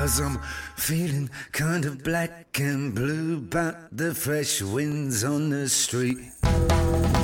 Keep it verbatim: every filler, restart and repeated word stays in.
'cause I'm feeling kind of black and blue about the fresh winds on the street.